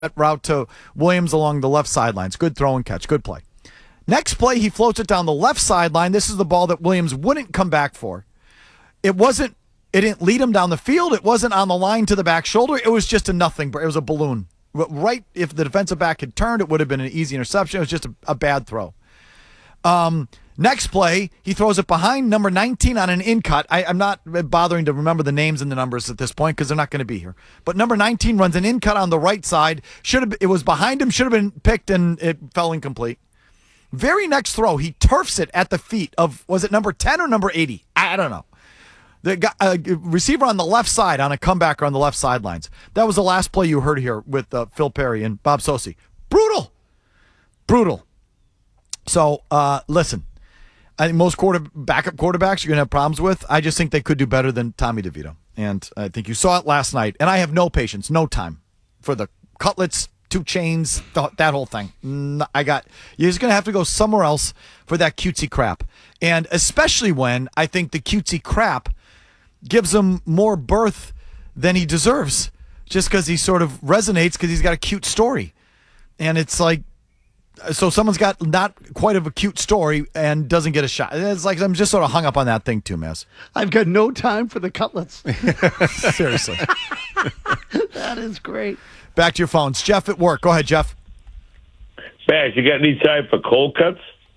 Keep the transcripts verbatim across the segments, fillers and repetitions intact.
route to Williams along the left sidelines. Good throw and catch. Good play. Next play, he floats it down the left sideline. This is the ball that Williams wouldn't come back for. It wasn't, it didn't lead him down the field. It wasn't on the line to the back shoulder. It was just a nothing. It was a balloon. Right, if the defensive back had turned, it would have been an easy interception. It was just a, a bad throw. Um, next play, he throws it behind number nineteen on an in cut. I, I'm not bothering to remember the names and the numbers at this point because they're not going to be here. But number nineteen runs an in cut on the right side. Should have, it was behind him, should have been picked, and it fell incomplete. Very next throw, he turfs it at the feet of, was it number ten or number eighty? I don't know. The guy, uh, receiver on the left side on a comebacker on the left sidelines. That was the last play you heard here with uh, Phil Perry and Bob Socci. Brutal. Brutal. So, uh, listen, I think most quarter, backup quarterbacks you're going to have problems with. I just think they could do better than Tommy DeVito. And I think you saw it last night. And I have no patience, no time for the cutlets, two chains, th- that whole thing. No, I got, you're just going to have to go somewhere else for that cutesy crap. And especially when I think the cutesy crap gives him more berth than he deserves just because he sort of resonates because he's got a cute story. And it's like, so someone's got not quite of a cute story and doesn't get a shot. It's like I'm just sort of hung up on that thing too, Maz. I've got no time for the cutlets. Seriously. That is great. Back to your phones. Jeff at work. Go ahead, Jeff. Bash, you got any time for cold cuts?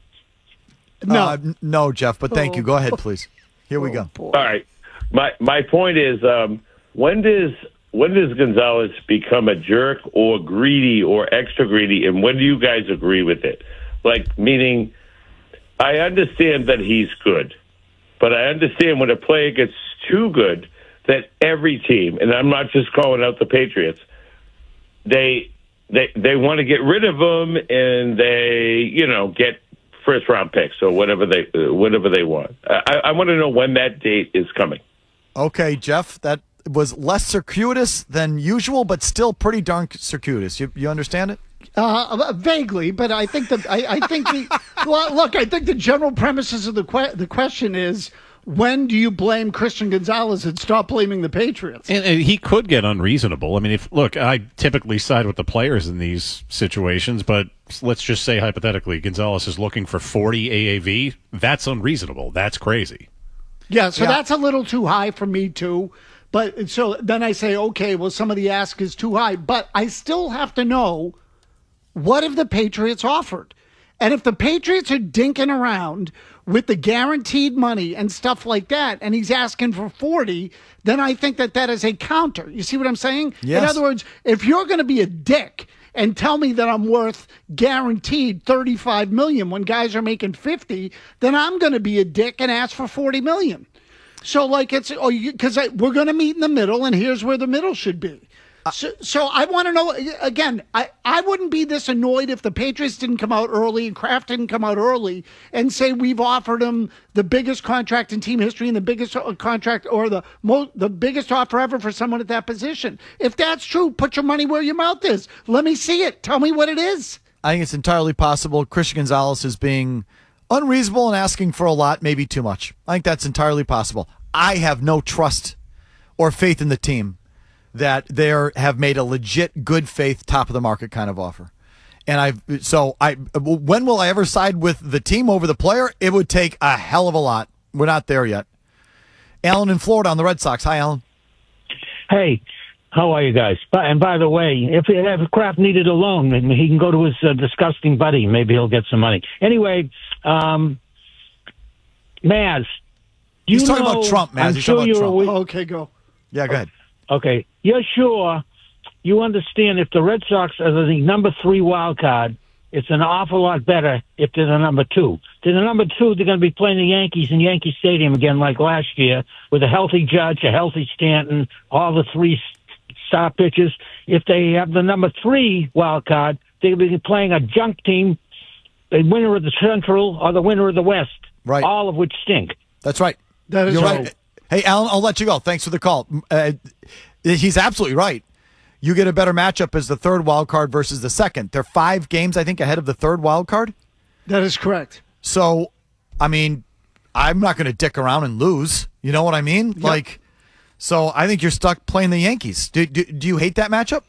No. Uh, n- no, Jeff, but thank Oh, you. Go ahead, please. Here we oh, go. boy. All right. My my point is, um, when does when does Gonzalez become a jerk or greedy or extra greedy, and when do you guys agree with it? Like, meaning, I understand that he's good, but I understand when a player gets too good that every team, and I'm not just calling out the Patriots, they they they want to get rid of him, and they you know get first round picks or whatever they uh, whatever they want. I, I want to know when that date is coming. Okay, Jeff, that was less circuitous than usual, but still pretty darn circuitous. You you understand it? Uh, vaguely, but I think that I, I think the well, look. I think the general premises of the que- the question is, when do you blame Christian Gonzalez and stop blaming the Patriots? And, and he could get unreasonable. I mean, if look, I typically side with the players in these situations, but let's just say hypothetically, Gonzalez is looking for forty A A V. That's unreasonable. That's crazy. Yeah, so Yeah. that's a little too high for me too. But so then I say, okay, well, some of the ask is too high, but I still have to know, what have the Patriots offered? And if the Patriots are dinking around with the guaranteed money and stuff like that, and he's asking for forty, then I think that that is a counter. You see what I'm saying? Yes. In other words, if you're going to be a dick and tell me that I'm worth guaranteed thirty-five million when guys are making fifty, then I'm going to be a dick and ask for forty million. So like it's, oh, because we're going to meet in the middle, and here's where the middle should be. So, so I want to know, again, I, I wouldn't be this annoyed if the Patriots didn't come out early and Kraft didn't come out early and say we've offered him the biggest contract in team history and the biggest contract or the mo- the biggest offer ever for someone at that position. If that's true, put your money where your mouth is. Let me see it. Tell me what it is. I think it's entirely possible Christian Gonzalez is being unreasonable and asking for a lot, maybe too much. I think that's entirely possible. I have no trust or faith in the team that they have made a legit, good faith, top of the market kind of offer. And I, so I, when will I ever side with the team over the player? It would take a hell of a lot. We're not there yet. Alan in Florida on the Red Sox. Hi, Alan. Hey, how are you guys? But, and by the way, if, if Kraft needed a loan, he can go to his uh, disgusting buddy. Maybe he'll get some money. Anyway, um, Maz, do He's you talking know, about Trump, Maz. I'm He's sure talking about you're Trump. aware- Okay, go. Yeah, go ahead. Okay, you're sure you understand if the Red Sox are the number three wild card, it's an awful lot better if they're the number two. They're the number two, they're going to be playing the Yankees in Yankee Stadium again like last year with a healthy Judge, a healthy Stanton, all the three star pitchers. If they have the number three wild card, they'll be playing a junk team, the winner of the Central or the winner of the West, Right. all of which stink. That's right. That is You're right. right. Hey, Alan, I'll let you go. Thanks for the call. Uh, he's absolutely right. You get a better matchup as the third wild card versus the second. They're five games, I think, ahead of the third wild card. That is correct. So, I mean, I'm not going to dick around and lose. You know what I mean? Yep. Like, so I think you're stuck playing the Yankees. Do, do, do you hate that matchup?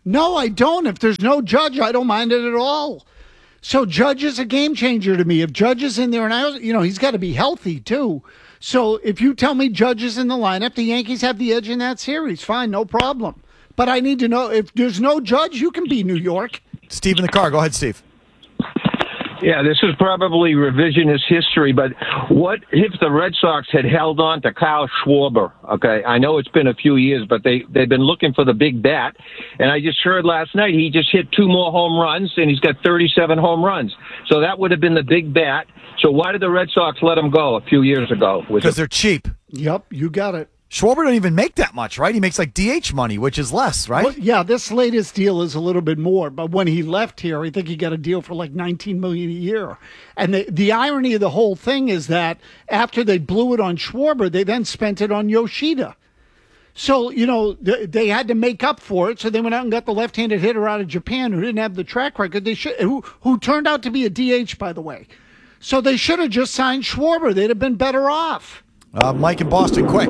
No, I don't. If there's no Judge, I don't mind it at all. So Judge is a game changer to me. If Judge is in there, and I, you know, he's got to be healthy too. So if you tell me Judge is in the lineup, the Yankees have the edge in that series. Fine, no problem. But I need to know if there's no Judge, you can beat New York. Steve in the car. Go ahead, Steve. Yeah, this is probably revisionist history, but what if the Red Sox had held on to Kyle Schwarber? Okay, I know it's been a few years, but they, they've been looking for the big bat. And I just heard last night he just hit two more home runs, and he's got thirty-seven home runs. So that would have been the big bat. So why did the Red Sox let him go a few years ago? Because they're cheap. Yep, you got it. Schwarber don't even make that much, right? He makes like D H money, which is less, right? Well, yeah, this latest deal is a little bit more, but when he left here, I think he got a deal for like nineteen million dollars a year. And the, the irony of the whole thing is that after they blew it on Schwarber, they then spent it on Yoshida. So, you know, th- they had to make up for it, so they went out and got the left-handed hitter out of Japan who didn't have the track record. They should, who, who turned out to be a D H, by the way. So they should have just signed Schwarber. They'd have been better off. Uh, Mike in Boston, quick.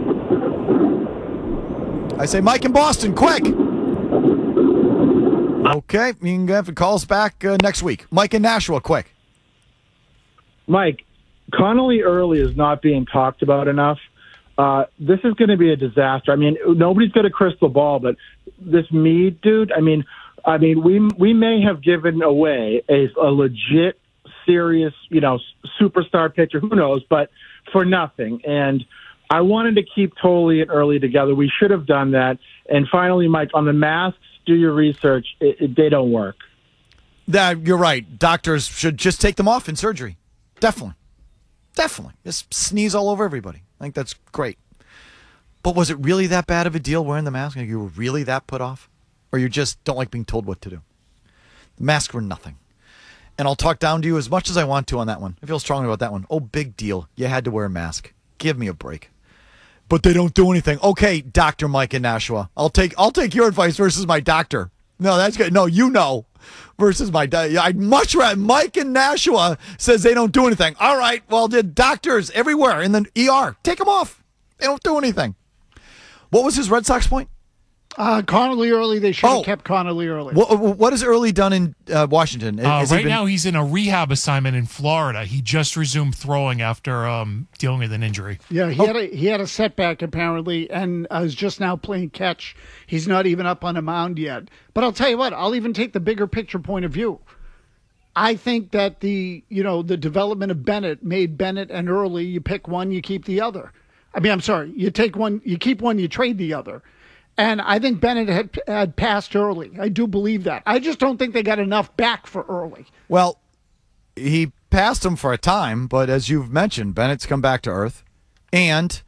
I say Mike in Boston, quick. Okay, you can have to call us back uh, next week. Mike in Nashua, quick. Mike, Connolly Early is not being talked about enough. Uh, this is going to be a disaster. I mean, nobody's got a crystal ball, but this Meade dude, I mean, I mean, we we may have given away a, a legit, serious, you know, superstar pitcher. Who knows? But for nothing. And I wanted to keep Tolley and Early together. We should have done that. And finally, Mike, on the masks, do your research. It, it, they don't work. That, you're right. Doctors should just take them off in surgery. Definitely. Definitely. Just sneeze all over everybody. I think that's great. But was it really that bad of a deal wearing the mask? Are you really that put off? Or you just don't like being told what to do? The masks were nothing. And I'll talk down to you as much as I want to on that one. I feel strongly about that one. Oh, big deal. You had to wear a mask. Give me a break. But they don't do anything. Okay, Doctor Mike in Nashua. I'll take I'll take your advice versus my doctor. No, that's good. No, you know. Versus my doctor. I'd much rather. Mike in Nashua says they don't do anything. All right, well, the doctors everywhere in the E R. Take them off. They don't do anything. What was his Red Sox point? Uh, Connolly Early, they should have Oh. kept Connolly Early. What, what has Early done in uh, Washington? Uh, Has he right been- now, he's in a rehab assignment in Florida. He just resumed throwing after um, dealing with an injury. Yeah, he had a he had a setback apparently, and uh, is just now playing catch. He's not even up on a mound yet. But I'll tell you what, I'll even take the bigger picture point of view. I think that the you know the development of Bennett made Bennett and Early. You pick one, you keep the other. I mean, I'm sorry, you take one, you keep one, you trade the other. And I think Bennett had, had passed Early. I do believe that. I just don't think they got enough back for Early. Well, he passed him for a time, but as you've mentioned, Bennett's come back to earth. And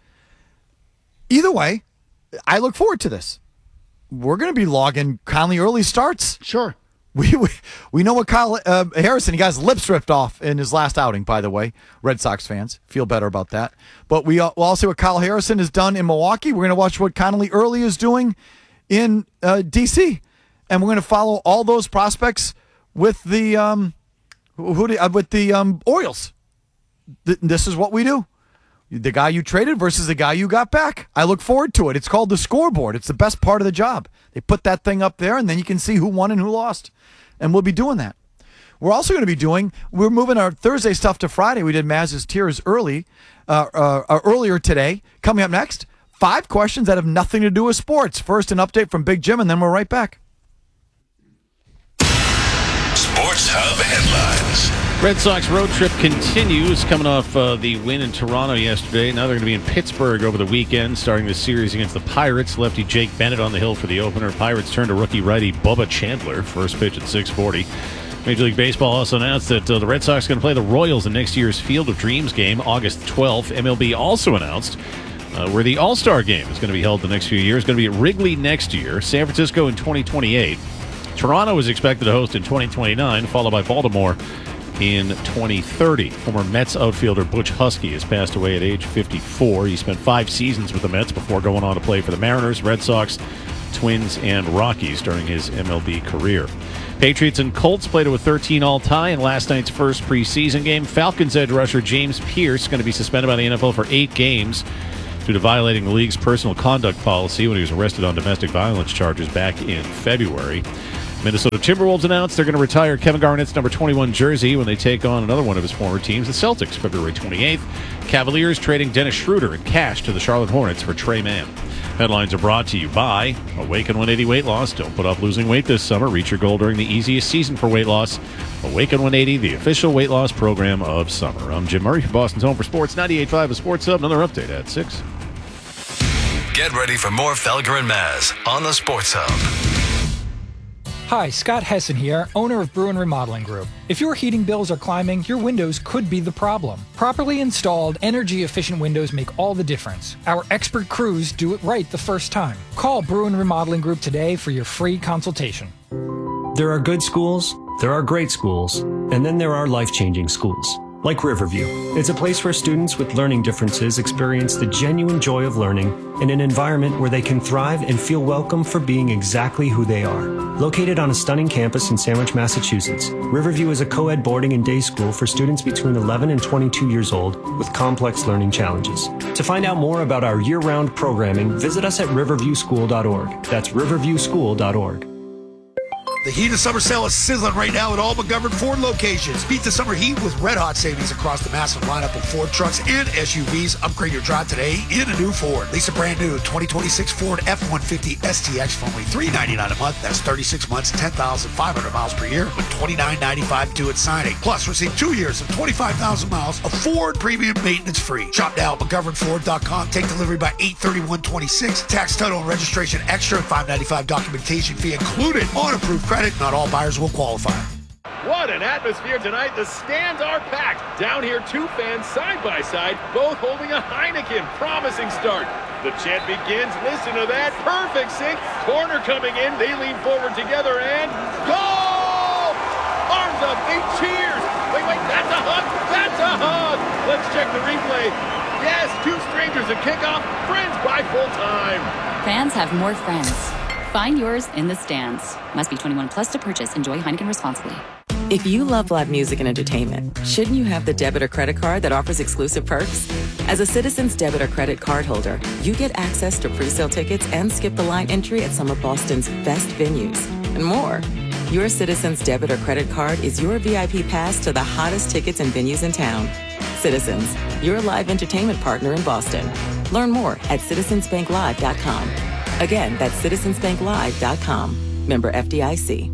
either way, I look forward to this. We're going to be logging Conley Early starts. Sure. We we, we know what Kyle uh, Harrison, he got his lips ripped off in his last outing, by the way. Red Sox fans feel better about that. But we, uh, we'll also see what Kyle Harrison has done in Milwaukee. We're going to watch what Connolly Early is doing in uh, D C. And we're going to follow all those prospects with the um, who do, uh, with the um, Orioles. Th- this is what we do. The guy you traded versus the guy you got back. I look forward to it. It's called the scoreboard. It's the best part of the job. They put that thing up there, and then you can see who won and who lost. And we'll be doing that. We're also going to be doing, we're moving our Thursday stuff to Friday. We did Maz's Tears early, uh, uh, uh, earlier today. Coming up next, five questions that have nothing to do with sports. First, an update from Big Jim, and then we're right back. Sports Hub headlines. Red Sox road trip continues, coming off uh, the win in Toronto yesterday. Now they're going to be in Pittsburgh over the weekend, starting the series against the Pirates. Lefty Jake Bennett on the hill for the opener. Pirates turn to rookie righty Bubba Chandler. First pitch at six forty. Major League Baseball also announced that uh, the Red Sox are going to play the Royals in next year's Field of Dreams game, August twelfth. M L B also announced uh, where the All-Star game is going to be held the next few years. It's going to be at Wrigley next year. San Francisco in twenty twenty-eight. Toronto is expected to host in twenty twenty-nine, followed by Baltimore in twenty thirty. Former Mets outfielder Butch Husky has passed away at age fifty-four. He spent five seasons with the Mets before going on to play for the Mariners, Red Sox, Twins, and Rockies during his M L B career. Patriots and Colts played to a thirteen all tie in last night's first preseason game. Falcons edge rusher James Pierce going to be suspended by the N F L for eight games due to violating the league's personal conduct policy when he was arrested on domestic violence charges back in February. Minnesota Timberwolves announced they're going to retire Kevin Garnett's number twenty-one jersey when they take on another one of his former teams, the Celtics, February twenty-eighth. Cavaliers trading Dennis Schroeder in cash to the Charlotte Hornets for Trey Mann. Headlines are brought to you by Awaken one eighty Weight Loss. Don't put off losing weight this summer. Reach your goal during the easiest season for weight loss. Awaken one eighty, the official weight loss program of summer. I'm Jim Murray, Boston's Home for Sports, ninety-eight point five, a Sports Hub. Another update at six. Get ready for more Felger and Maz on the Sports Hub. Hi, Scott Hessen here, owner of Bruin Remodeling Group. If your heating bills are climbing, your windows could be the problem. Properly installed, energy-efficient windows make all the difference. Our expert crews do it right the first time. Call Bruin Remodeling Group today for your free consultation. There are good schools, there are great schools, and then there are life-changing schools. Like Riverview. It's a place where students with learning differences experience the genuine joy of learning in an environment where they can thrive and feel welcome for being exactly who they are. Located on a stunning campus in Sandwich, Massachusetts, Riverview is a co-ed boarding and day school for students between eleven and twenty-two years old with complex learning challenges. To find out more about our year-round programming, visit us at riverview school dot org. That's riverview school dot org. The heat of summer sale is sizzling right now at all McGovern Ford locations. Beat the summer heat with red-hot savings across the massive lineup of Ford trucks and S U Vs. Upgrade your drive today in a new Ford. Lease a brand new twenty twenty-six Ford F one fifty S T X for only three hundred ninety-nine dollars a month. That's thirty-six months, ten thousand five hundred miles per year with twenty-nine ninety-five due at signing. Plus, receive two years of twenty-five thousand miles of Ford premium maintenance free. Shop now at McGovern Ford dot com. Take delivery by eight thirty-one twenty-six. Tax, title, and registration extra. five ninety-five documentation fee included. On approved credit. Not all buyers will qualify. What an atmosphere tonight. The stands are packed. Down here, two fans side by side, both holding a Heineken. Promising start. The chant begins. Listen to that. Perfect sync. Corner coming in. They lean forward together and goal! Arms up. They cheers. Wait, wait. That's a hug. That's a hug. Let's check the replay. Yes, two strangers at kickoff. Friends by full time. Fans have more friends. Find yours in the stands. Must be twenty-one plus to purchase. Enjoy Heineken responsibly. If you love live music and entertainment, shouldn't you have the debit or credit card that offers exclusive perks? As a Citizens debit or credit card holder, you get access to pre-sale tickets and skip the line entry at some of Boston's best venues and more. Your Citizens debit or credit card is your V I P pass to the hottest tickets and venues in town. Citizens, your live entertainment partner in Boston. Learn more at citizens bank live dot com. Again, that's citizens bank live dot com. Member F D I C.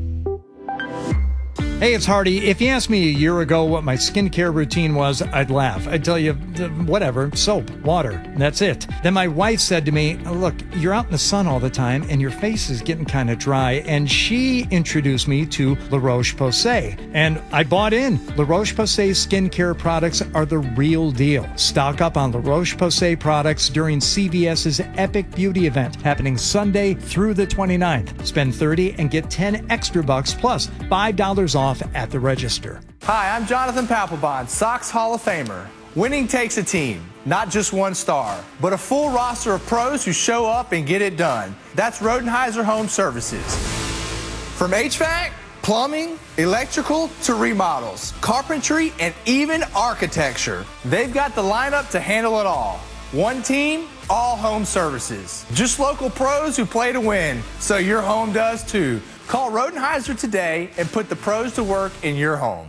Hey, it's Hardy. If you asked me a year ago what my skincare routine was, I'd laugh. I'd tell you, whatever, soap, water, that's it. Then my wife said to me, look, you're out in the sun all the time and your face is getting kind of dry. And she introduced me to La Roche-Posay. And I bought in. La Roche-Posay's skincare products are the real deal. Stock up on La Roche-Posay products during CVS's Epic Beauty event happening Sunday through the twenty-ninth. Spend thirty dollars and get ten extra bucks plus five dollars off at the register. Hi, I'm Jonathan Papelbon, Sox Hall of Famer. Winning takes a team, not just one star, but a full roster of pros who show up and get it done. That's Rodenheiser Home Services. From H V A C, plumbing, electrical, to remodels, carpentry, and even architecture, they've got the lineup to handle it all. One team, all home services. Just local pros who play to win, so your home does too. Call Rodenheiser today and put the pros to work in your home.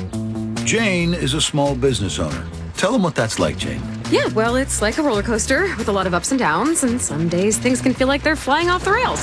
Jane is a small business owner. Tell them what that's like, Jane. Yeah, well, it's like a roller coaster with a lot of ups and downs, and some days things can feel like they're flying off the rails.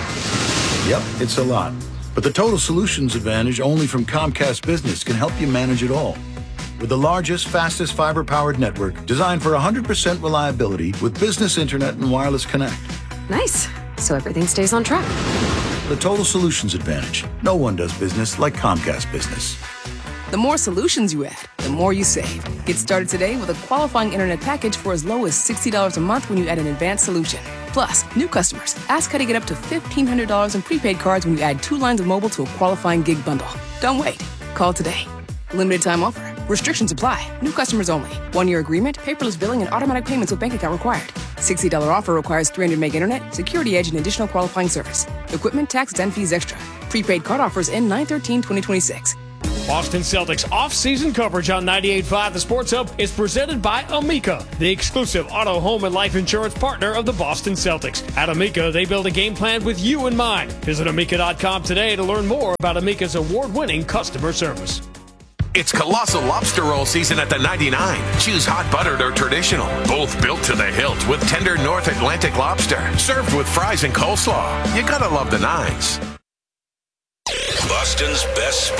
Yep, it's a lot. But the Total Solutions Advantage only from Comcast Business can help you manage it all. With the largest, fastest fiber-powered network designed for one hundred percent reliability with business internet and wireless connect. Nice. So everything stays on track. The Total Solutions Advantage. No one does business like Comcast Business. The more solutions you add, the more you save. Get started today with a qualifying internet package for as low as sixty dollars a month when you add an advanced solution. Plus, new customers, ask how to get up to fifteen hundred dollars in prepaid cards when you add two lines of mobile to a qualifying gig bundle. Don't wait. Call today. Limited time offer. Restrictions apply. New customers only. One-year agreement, paperless billing, and automatic payments with bank account required. sixty dollars offer requires three hundred meg internet, security edge, and additional qualifying service. Equipment, tax, and fees extra. Prepaid card offers end nine thirteen twenty twenty-six. Boston Celtics off-season coverage on ninety-eight point five The Sports Hub is presented by Amica, the exclusive auto, home, and life insurance partner of the Boston Celtics. At Amica, they build a game plan with you in mind. Visit amica dot com today to learn more about Amica's award-winning customer service. It's Colossal Lobster Roll season at the ninety-nine. Choose hot buttered or traditional. Both built to the hilt with tender North Atlantic lobster. Served with fries and coleslaw. You gotta love the nines. Boston's best